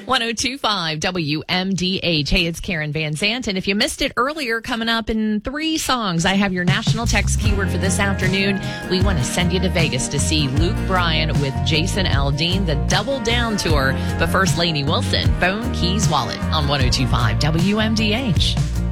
1025 WMDH. Hey, it's Karen Van Zant. And if you missed it earlier, coming up in 3 songs, I have your national text keyword for this afternoon. We want to send you to Vegas to see Luke Bryan with Jason Aldean, the Double Down Tour. But first, Lainey Wilson, Phone, Keys, Wallet on 1025 WMDH.